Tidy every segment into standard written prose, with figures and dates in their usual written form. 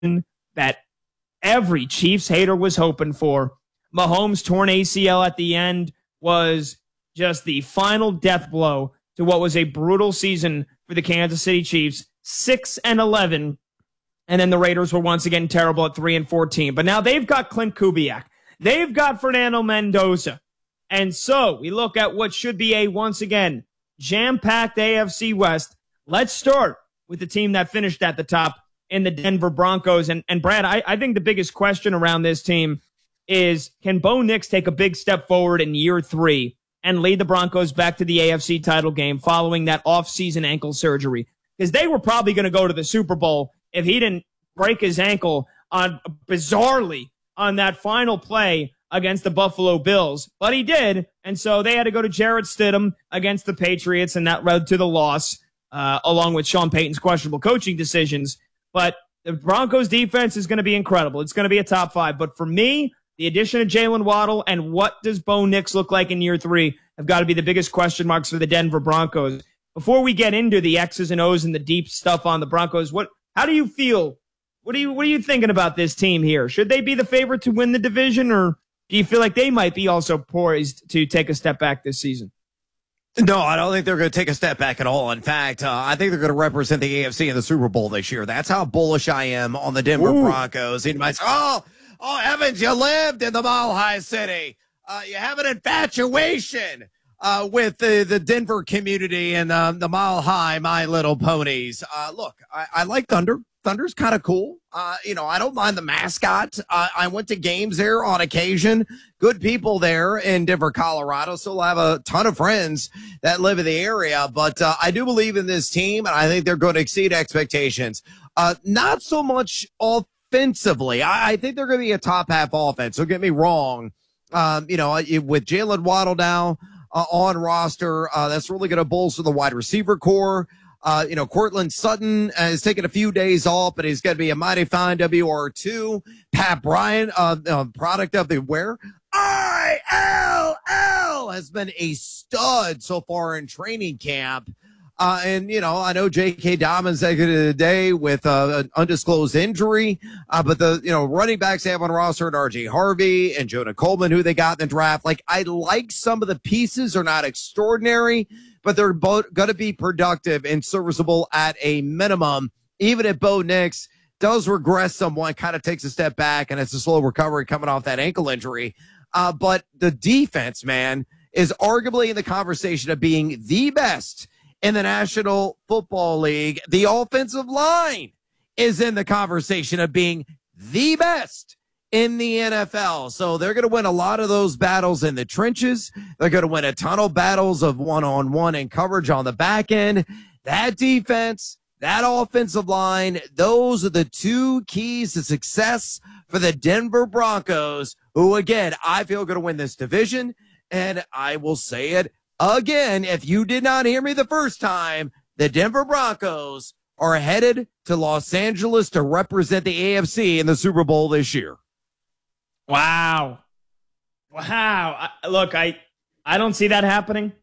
that every Chiefs hater was hoping for. Mahomes' torn ACL at the end was just the final death blow to what was a brutal season for the Kansas City Chiefs, 6-11. And then the Raiders were once again terrible at 3-14. But now they've got Clint Kubiak. They've got Fernando Mendoza. And so we look at what should be a, once again, jam-packed AFC West. Let's start with the team that finished at the top in the Denver Broncos. And Brad, I think the biggest question around this team is, can Bo Nix take a big step forward in year 3 and lead the Broncos back to the AFC title game following that off-season ankle surgery? Because they were probably going to go to the Super Bowl if he didn't break his ankle bizarrely on that final play against the Buffalo Bills. But he did, and so they had to go to Jarrett Stidham against the Patriots, and that led to the loss, along with Sean Payton's questionable coaching decisions. But the Broncos defense is going to be incredible. It's going to be a top 5. But for me, the addition of Jalen Waddle and what does Bo Nix look like in year 3 have got to be the biggest question marks for the Denver Broncos. Before we get into the X's and O's and the deep stuff on the Broncos, how do you feel? What are you thinking about this team here? Should they be the favorite to win the division, or do you feel like they might be also poised to take a step back this season? No, I don't think they're going to take a step back at all. In fact, I think they're going to represent the AFC in the Super Bowl this year. That's how bullish I am on the Denver Broncos. And you might say, oh, Evans, you lived in the Mile High City. You have an infatuation with the Denver community and the Mile High, My Little Ponies. Look, I like Thunder. Thunder's kind of cool. I don't mind the mascot. I went to games there on occasion. Good people there in Denver, Colorado. Still have a ton of friends that live in the area. But I do believe in this team, and I think they're going to exceed expectations. Not so much offensively. I think they're going to be a top half offense. Don't get me wrong. With Jalen Waddle now on roster, that's really going to bolster the wide receiver core. Cortland Sutton has taken a few days off, but he's going to be a mighty fine WR2. Pat Bryant, product of the where? ILL has been a stud so far in training camp. I know J.K. Dobbins exited the day with an undisclosed injury, but the running backs they have on roster and R.J. Harvey and Jonah Coleman, who they got in the draft. Like, I like some of the pieces are not extraordinary, but they're both going to be productive and serviceable at a minimum, even if Bo Nix does regress somewhat, kind of takes a step back, and it's a slow recovery coming off that ankle injury. But the defense, man, is arguably in the conversation of being the best in the National Football League. The offensive line is in the conversation of being the best in the NFL. So they're going to win a lot of those battles in the trenches. They're going to win a ton of battles of one-on-one and coverage on the back end. That defense, that offensive line, those are the 2 keys to success for the Denver Broncos, who, again, I feel are going to win this division. And I will say it again, if you did not hear me the first time, the Denver Broncos are headed to Los Angeles to represent the AFC in the Super Bowl this year. Wow. Look, I don't see that happening.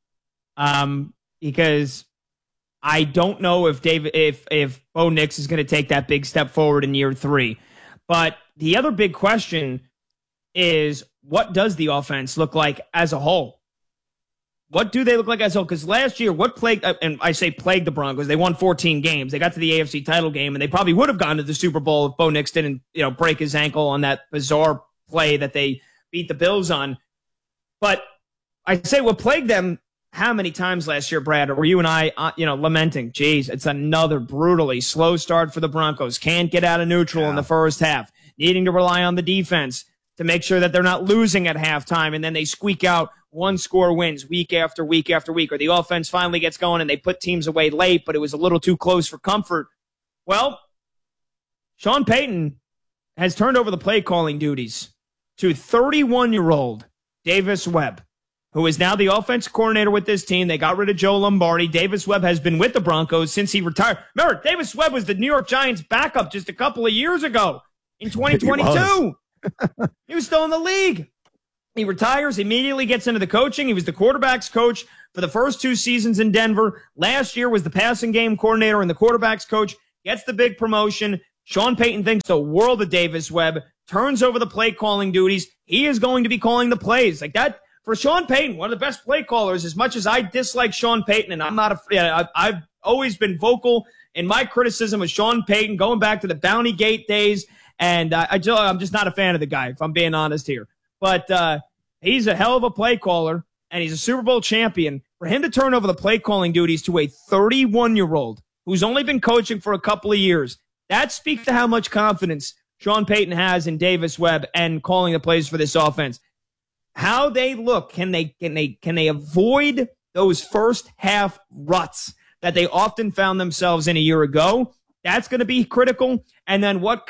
Because I don't know if Bo Nix is going to take that big step forward in year 3. But the other big question is, what does the offense look like as a whole? What do they look like as a whole? Because last year, what plagued, and I say plagued the Broncos, they won 14 games. They got to the AFC title game, and they probably would have gone to the Super Bowl if Bo Nix didn't, break his ankle on that bizarre play that they beat the Bills on. But I say what plagued them how many times last year, Brad, were you and I, lamenting, geez, it's another brutally slow start for the Broncos. Can't get out of neutral in the first half. Needing to rely on the defense to make sure that they're not losing at halftime, and then they squeak out one-score wins week after week after week, or the offense finally gets going and they put teams away late, but it was a little too close for comfort. Well, Sean Payton has turned over the play-calling duties to 31-year-old Davis Webb, who is now the offense coordinator with this team. They got rid of Joe Lombardi. Davis Webb has been with the Broncos since he retired. Remember, Davis Webb was the New York Giants backup just a couple of years ago in 2022. He was still in the league. He retires, immediately gets into the coaching. He was the quarterback's coach for the first 2 seasons in Denver. Last year was the passing game coordinator and the quarterback's coach. Gets the big promotion. Sean Payton thinks the world of Davis Webb, turns over the play calling duties. He is going to be calling the plays like that. For Sean Payton, one of the best play callers, as much as I dislike Sean Payton, and I'm not I've always been vocal in my criticism of Sean Payton going back to the Bounty Gate days, and I'm just not a fan of the guy, if I'm being honest here. But he's a hell of a play caller, and he's a Super Bowl champion. For him to turn over the play calling duties to a 31-year-old who's only been coaching for a couple of years, that speaks to how much confidence Sean Payton has in Davis Webb and calling the plays for this offense. How they look, can they avoid those first half ruts that they often found themselves in a year ago? That's going to be critical. And then what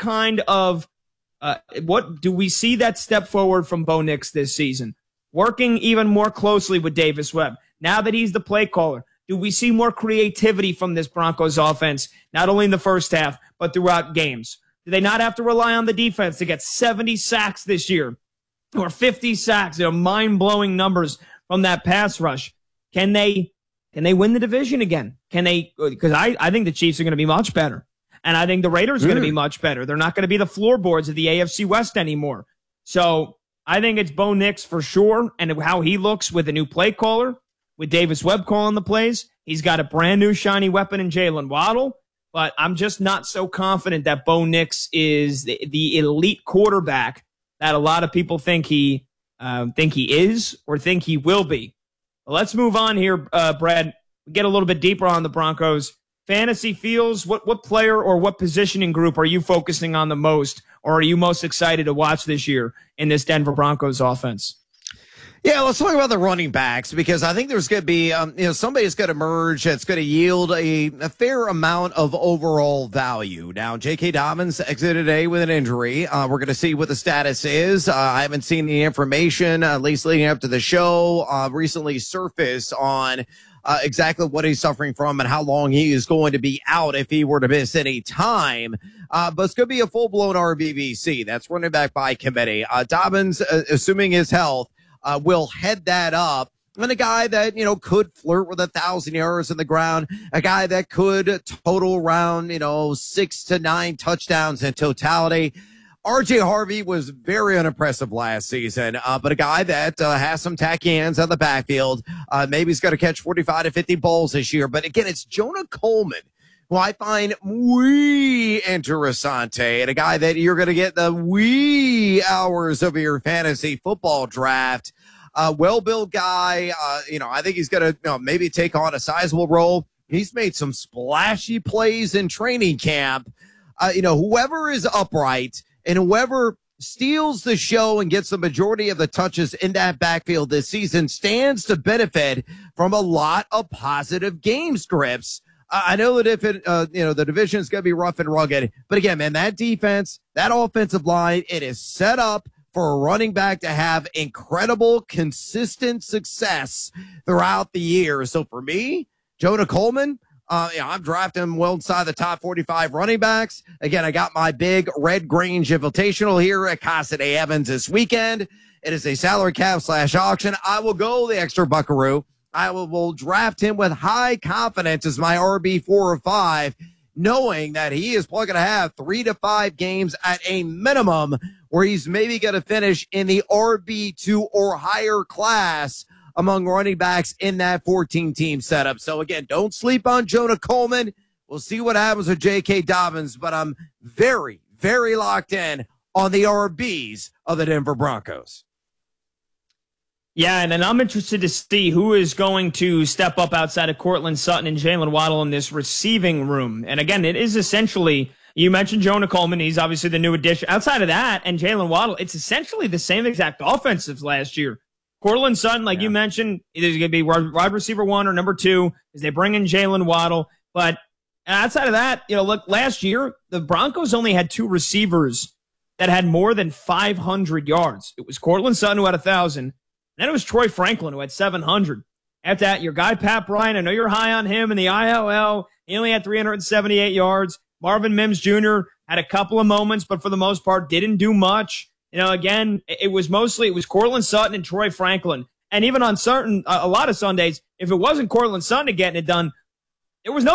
do we see that step forward from Bo Nix this season? Working even more closely with Davis Webb. Now that he's the play caller, do we see more creativity from this Broncos offense, not only in the first half, but throughout games? Do they not have to rely on the defense to get 70 sacks this year or 50 sacks? Mind-blowing numbers from that pass rush. Can they win the division again? Can they? Because I think the Chiefs are going to be much better. And I think the Raiders are going to be much better. They're not going to be the floorboards of the AFC West anymore. So I think it's Bo Nix for sure, and how he looks with a new play caller, with Davis Webb calling the plays. He's got a brand new shiny weapon in Jalen Waddle, but I'm just not so confident that Bo Nix is the elite quarterback that a lot of people think he is or think he will be. Well, let's move on here, Brad. Get a little bit deeper on the Broncos. Fantasy feels, what player or what positioning group are you focusing on the most, or are you most excited to watch this year in this Denver Broncos offense? Yeah, let's talk about the running backs, because I think there's going to be, somebody's going to emerge that's going to yield a fair amount of overall value. Now, J.K. Dobbins exited today with an injury. We're going to see what the status is. I haven't seen the information, at least leading up to the show, recently surfaced on exactly what he's suffering from and how long he is going to be out if he were to miss any time. But it's going to be a full-blown RBBC. That's running back by committee. Dobbins, assuming his health, will head that up. And a guy that, could flirt with 1,000 yards in the ground, a guy that could total around, 6 to 9 touchdowns in totality. RJ Harvey was very unimpressive last season, but a guy that has some tacky hands on the backfield. Maybe he's going to catch 45 to 50 balls this year. But again, it's Jonah Coleman, who I find muy interesante, and a guy that you're going to get the wee hours of your fantasy football draft. Well-built guy. I think he's going to maybe take on a sizable role. He's made some splashy plays in training camp. Whoever is upright and whoever steals the show and gets the majority of the touches in that backfield this season stands to benefit from a lot of positive game scripts. I know that if the division is going to be rough and rugged, but again, man, that defense, that offensive line, it is set up for a running back to have incredible, consistent success throughout the year. So for me, Jonah Coleman, I'm drafting him well inside the top 45 running backs. Again, I got my big Red Grange Invitational here at Casa de Evans this weekend. It is a salary cap / auction. I will go the extra buckaroo. I will draft him with high confidence as my RB 4 or 5, knowing that he is probably going to have 3 to 5 games at a minimum where he's maybe going to finish in the RB2 or higher class among running backs in that 14-team setup. So again, don't sleep on Jonah Coleman. We'll see what happens with J.K. Dobbins, but I'm very, very locked in on the RBs of the Denver Broncos. Yeah, and then I'm interested to see who is going to step up outside of Courtland Sutton and Jalen Waddle in this receiving room. And again, it is essentially, you mentioned Jonah Coleman. He's obviously the new addition. Outside of that, and Jalen Waddle, it's essentially the same exact offense as last year. Courtland Sutton, like you mentioned, either going to be wide receiver 1 or number 2 as they bring in Jalen Waddle. But outside of that, look, last year, the Broncos only had 2 receivers that had more than 500 yards. It was Courtland Sutton who had 1,000. Then it was Troy Franklin who had 700. After that, your guy Pat Bryant, I know you're high on him in the ILL. He only had 378 yards. Marvin Mims Jr. had a couple of moments, but for the most part didn't do much. Again, it was Courtland Sutton and Troy Franklin. And even on a lot of Sundays, if it wasn't Courtland Sutton getting it done, there was nobody.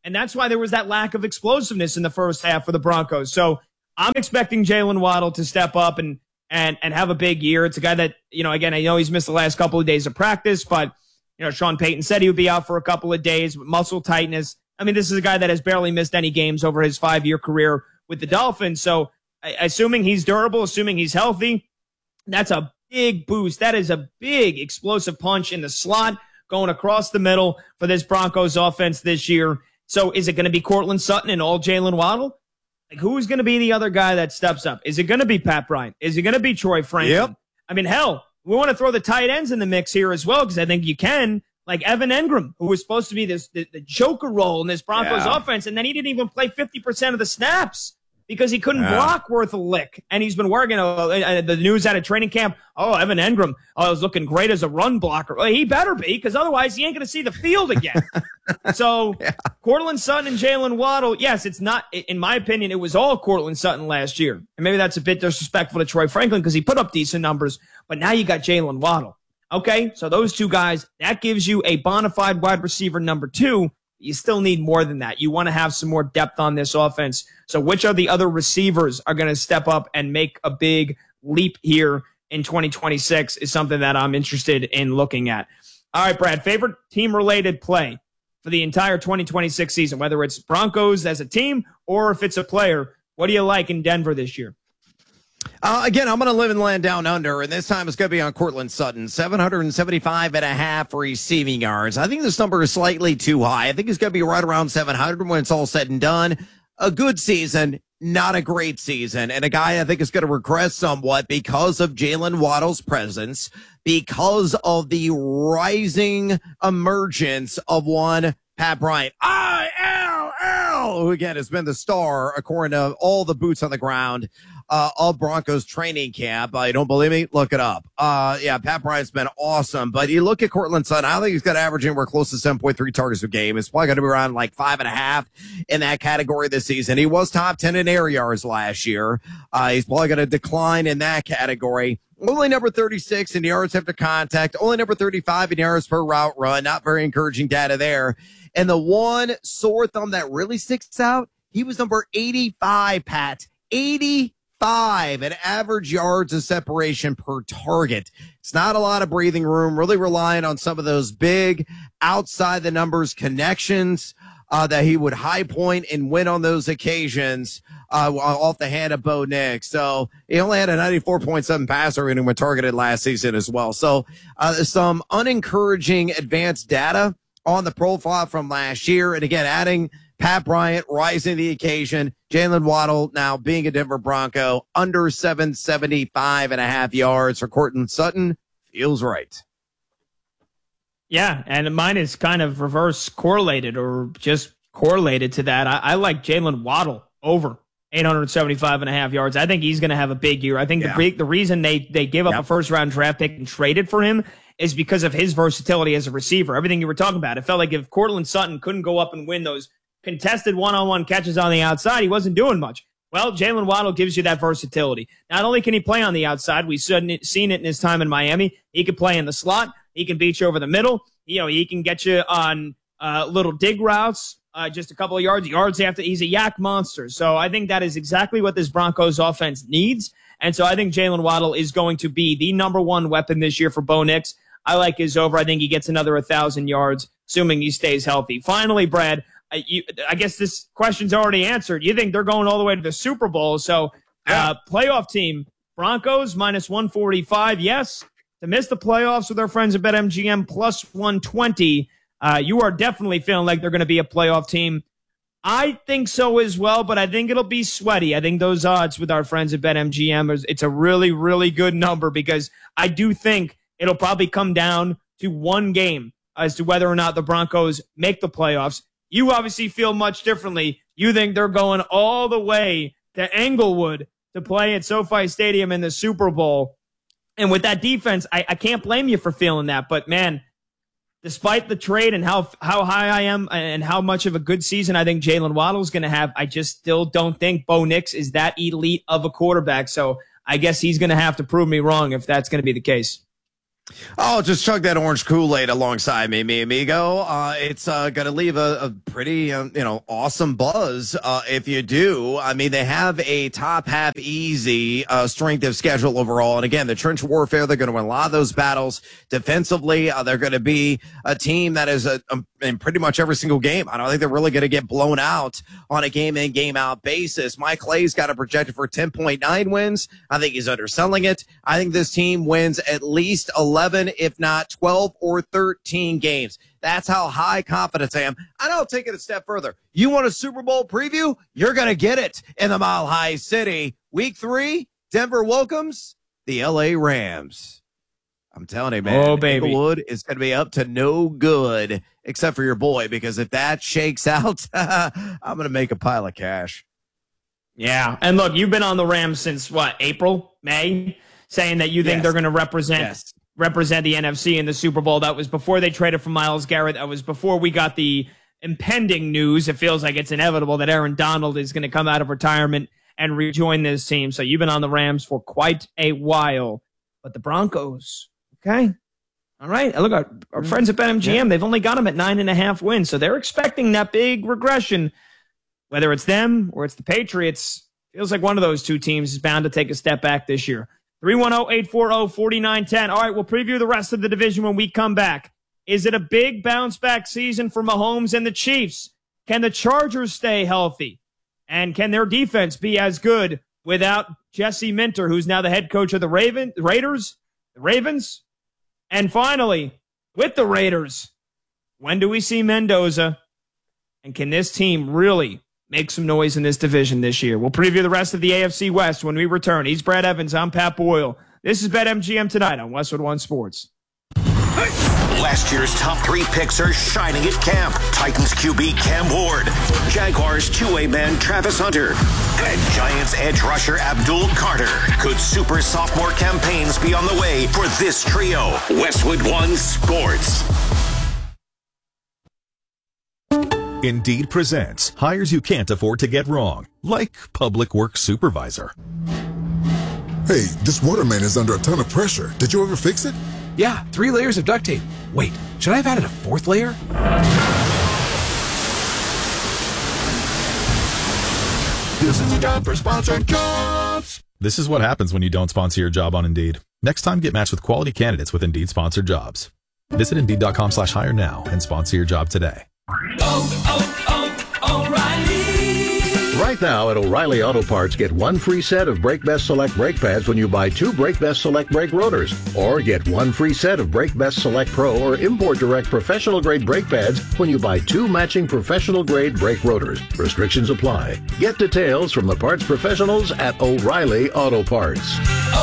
And that's why there was that lack of explosiveness in the first half for the Broncos. So I'm expecting Jalen Waddle to step up and have a big year. It's a guy that, again, I know he's missed the last couple of days of practice, but, Sean Payton said he would be out for a couple of days with muscle tightness. I mean, this is a guy that has barely missed any games over his 5-year career with the Dolphins. So assuming he's durable, assuming he's healthy, that's a big boost. That is a big explosive punch in the slot going across the middle for this Broncos offense this year. So is it going to be Courtland Sutton and all Jalen Waddle? Like, who's going to be the other guy that steps up? Is it going to be Pat Bryant? Is it going to be Troy Franklin? Yep. I mean, hell, we want to throw the tight ends in the mix here as well, because I think you can. Like Evan Engram, who was supposed to be the joker role in this Broncos offense, and then he didn't even play 50% of the snaps because he couldn't block worth a lick. And he's been working the news out of training camp. Oh, Evan Engram, was looking great as a run blocker. Well, he better be, because otherwise he ain't going to see the field again. So Courtland Sutton and Jalen Waddle, yes, it's not, in my opinion, it was all Courtland Sutton last year. And maybe that's a bit disrespectful to Troy Franklin because he put up decent numbers, but now you got Jalen Waddle. Okay, so those two guys, that gives you a bona fide wide receiver number 2. You still need more than that. You want to have some more depth on this offense. So which of the other receivers are going to step up and make a big leap here in 2026 is something that I'm interested in looking at. All right, Brad, favorite team-related play for the entire 2026 season, whether it's Broncos as a team or if it's a player. What do you like in Denver this year? Again, I'm going to live and land down under, and this time it's going to be on Courtland Sutton, 775.5 receiving yards. I think this number is slightly too high. I think it's going to be right around 700 when it's all said and done. A good season, not a great season, and a guy I think is going to regress somewhat because of Jalen Waddle's presence, because of the rising emergence of one Pat Bryant. ILL, who again has been the star according to all the boots on the ground of Broncos training camp. You don't believe me? Look it up. Pat Bryant's been awesome. But you look at Courtland Sutton, I don't think he's going to average anywhere close to 7.3 targets a game. It's probably going to be around like 5.5 in that category this season. He was top 10 in air yards last year. He's probably going to decline in that category. Only number 36 in yards after contact. Only number 35 in yards per route run. Not very encouraging data there. And the one sore thumb that really sticks out, he was number 85, Pat. 85 at average yards of separation per target. It's not a lot of breathing room, really relying on some of those big outside the numbers connections that he would high point and win on those occasions off the hand of Bo Nix. So he only had a 94.7 passer rating when targeted last season as well. So some unencouraging advanced data on the profile from last year. And again, adding Pat Bryant rising to the occasion, Jalen Waddle now being a Denver Bronco, under 775.5 yards for Courtland Sutton feels right. Yeah, and mine is kind of reverse correlated or just correlated to that. I like Jalen Waddle over 875.5 yards. I think he's going to have a big year. I think the reason they gave up a first-round draft pick and traded for him is because of his versatility as a receiver. Everything you were talking about, it felt like if Courtland Sutton couldn't go up and win those contested one-on-one catches on the outside, he wasn't doing much. Well, Jalen Waddle gives you that versatility. Not only can he play on the outside, we've seen it in his time in Miami, he can play in the slot, he can beat you over the middle, he can get you on little dig routes, just a couple of yards after. He's a yak monster. So I think that is exactly what this Broncos offense needs. And so I think Jalen Waddle is going to be the number one weapon this year for Bo Nix. I like his over. I think he gets another 1,000 yards, assuming he stays healthy. Finally, Brad, I guess this question's already answered. You think they're going all the way to the Super Bowl. So playoff team, Broncos minus 145. Yes, to miss the playoffs with our friends at BetMGM plus 120. You are definitely feeling like they're going to be a playoff team. I think so as well, but I think it'll be sweaty. I think those odds with our friends at BetMGM, it's a really, really good number because I do think it'll probably come down to one game as to whether or not the Broncos make the playoffs. You obviously feel much differently. You think they're going all the way to Englewood to play at SoFi Stadium in the Super Bowl. And with that defense, I can't blame you for feeling that. But, man, despite the trade and how high I am and how much of a good season I think Jalen Waddle is going to have, I just still don't think Bo Nix is that elite of a quarterback. So I guess he's going to have to prove me wrong if that's going to be the case. Oh, just chug that orange Kool-Aid alongside me, mi amigo. It's going to leave a pretty, awesome buzz if you do. I mean, they have a top half easy strength of schedule overall. And again, the trench warfare, they're going to win a lot of those battles. Defensively, they're going to be a team that is in pretty much every single game. I don't think they're really going to get blown out on a game-in, game-out basis. Mike Clay's got it projected for 10.9 wins. I think he's underselling it. I think this team wins at least 11, if not 12 or 13 games. That's how high confidence I am. And I'll take it a step further. You want a Super Bowl preview? You're going to get it in the Mile High City. Week 3, Denver welcomes the LA Rams. I'm telling you, man. Oh, baby. Inglewood is going to be up to no good, except for your boy, because if that shakes out, I'm going to make a pile of cash. Yeah. And look, you've been on the Rams since what, April, May, saying that you think they're going to represent the NFC in the Super Bowl. That was before they traded for Myles Garrett. That was before we got the impending news. It feels like it's inevitable that Aaron Donald is going to come out of retirement and rejoin this team. So you've been on the Rams for quite a while. But the Broncos, okay. All right. Look, our friends at BetMGM, they've only got them at 9.5 wins. So they're expecting that big regression. Whether it's them or it's the Patriots, feels like one of those two teams is bound to take a step back this year. 310-840-4910. All right, we'll preview the rest of the division when we come back. Is it a big bounce-back season for Mahomes and the Chiefs? Can the Chargers stay healthy? And can their defense be as good without Jesse Minter, who's now the head coach of the Ravens? And finally, with the Raiders, when do we see Mendoza? And can this team really make some noise in this division this year? We'll preview the rest of the AFC West when we return. He's Brad Evans. I'm Pat Boyle. This is BetMGM Tonight on Westwood One Sports. Last year's top 3 picks are shining at camp. Titans QB Cam Ward, Jaguars two-way man Travis Hunter, and Giants edge rusher Abdul Carter. Could super sophomore campaigns be on the way for this trio? Westwood One Sports. Indeed presents hires you can't afford to get wrong, like public works supervisor. Hey, this waterman is under a ton of pressure. Did you ever fix it? Yeah, 3 layers of duct tape. Wait, should I have added a 4th layer? This is a job for sponsored jobs. This is what happens when you don't sponsor your job on Indeed. Next time, get matched with quality candidates with Indeed sponsored jobs. Visit Indeed.com/hire now and sponsor your job today. O'Reilly. Right now at O'Reilly Auto Parts, get 1 free set of Brake Best Select brake pads when you buy 2 Brake Best Select brake rotors. Or get 1 free set of Brake Best Select Pro or Import Direct professional grade brake pads when you buy 2 matching professional grade brake rotors. Restrictions apply. Get details from the parts professionals at O'Reilly Auto Parts.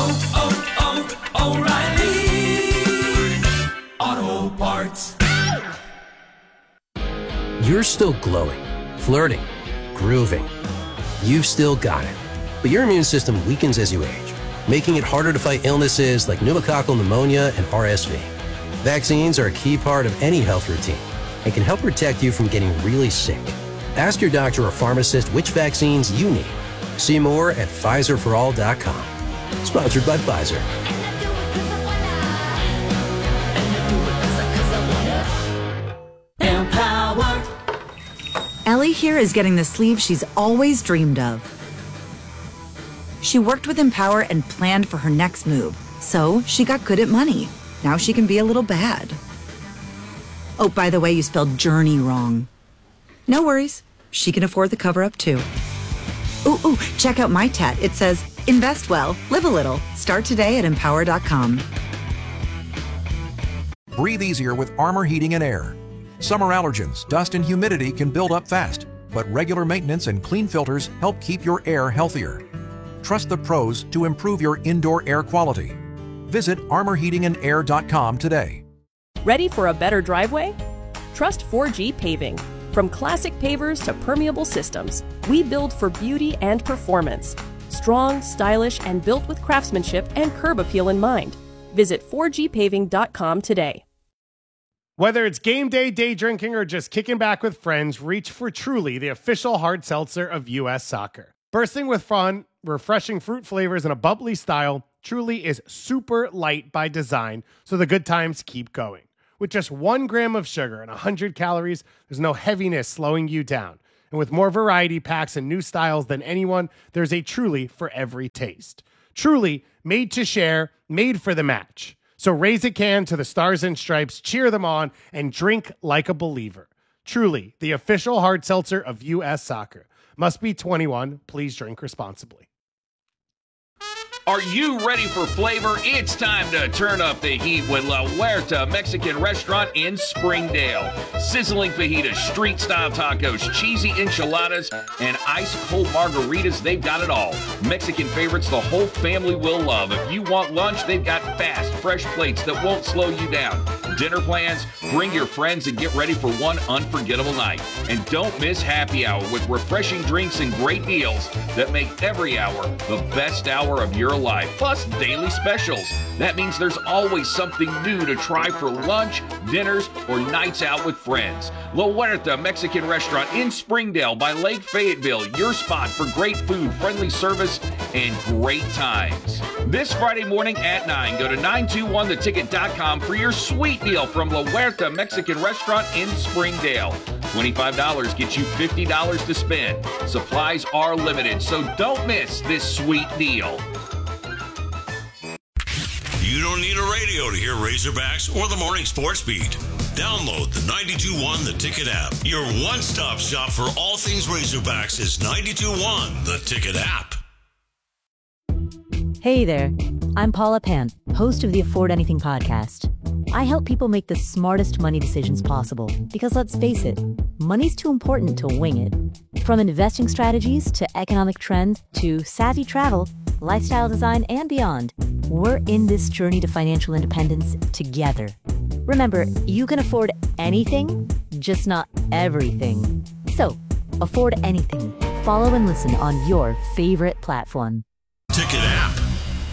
O'Reilly Auto Parts. You're still glowing, flirting, grooving. You've still got it. But your immune system weakens as you age, making it harder to fight illnesses like pneumococcal pneumonia and RSV. Vaccines are a key part of any health routine and can help protect you from getting really sick. Ask your doctor or pharmacist which vaccines you need. See more at PfizerForAll.com. Sponsored by Pfizer. Ellie here is getting the sleeve she's always dreamed of. She worked with Empower and planned for her next move, so she got good at money. Now she can be a little bad. Oh, by the way, you spelled journey wrong. No worries. She can afford the cover-up, too. Ooh, check out my tat. It says, invest well, live a little. Start today at Empower.com. Breathe easier with Armor Heating and Air. Summer allergens, dust, and humidity can build up fast, but regular maintenance and clean filters help keep your air healthier. Trust the pros to improve your indoor air quality. Visit armorheatingandair.com today. Ready for a better driveway? Trust 4G Paving. From classic pavers to permeable systems, we build for beauty and performance. Strong, stylish, and built with craftsmanship and curb appeal in mind. Visit 4gpaving.com today. Whether it's game day, day drinking, or just kicking back with friends, reach for Truly, the official hard seltzer of U.S. soccer. Bursting with fun, refreshing fruit flavors, and a bubbly style, Truly is super light by design, so the good times keep going. With just 1 gram of sugar and 100 calories, there's no heaviness slowing you down. And with more variety packs and new styles than anyone, there's a Truly for every taste. Truly, made to share, made for the match. So raise a can to the Stars and Stripes, cheer them on, and drink like a believer. Truly, the official hard seltzer of U.S. Soccer. Must be 21. Please drink responsibly. Are you ready for flavor? It's time to turn up the heat with La Huerta Mexican Restaurant in Springdale. Sizzling fajitas, street-style tacos, cheesy enchiladas, and ice-cold margaritas, they've got it all. Mexican favorites the whole family will love. If you want lunch, they've got fast, fresh plates that won't slow you down. Dinner plans? Bring your friends and get ready for one unforgettable night. And don't miss happy hour with refreshing drinks and great deals that make every hour the best hour of your life. Plus daily specials. That means there's always something new to try for lunch, dinners, or nights out with friends. La Huerta Mexican Restaurant in Springdale by Lake Fayetteville. Your spot for great food, friendly service, and great times. This Friday morning at 9, go to 921theticket.com for your sweet deal from La Huerta Mexican Restaurant in Springdale. $25 gets you $50 to spend. Supplies are limited, so don't miss this sweet deal. You don't need a radio to hear Razorbacks or the Morning Sports Beat. Download the 92.1 The Ticket app. Your one-stop shop for all things Razorbacks is 92.1 The Ticket app. Hey there, I'm Paula Pant, host of the Afford Anything podcast. I help people make the smartest money decisions possible because let's face it, money's too important to wing it. From investing strategies to economic trends to savvy travel, lifestyle design, and beyond, we're in this journey to financial independence together. Remember, you can afford anything, just not everything. So, afford anything. Follow and listen on your favorite platform. Ticket app.